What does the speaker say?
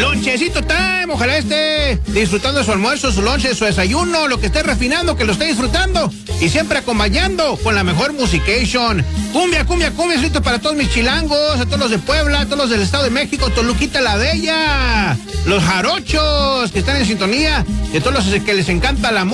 Lonchecito time, ojalá esté disfrutando de su almuerzo, su lonche, su desayuno, lo que esté refinando, que lo esté disfrutando y siempre acompañando con la mejor musication. Cumbia, cumbia, cumbia, listo para todos mis chilangos, a todos los de Puebla, a todos los del Estado de México, Toluquita la Bella, los jarochos que están en sintonía, y a todos los que les encanta la música.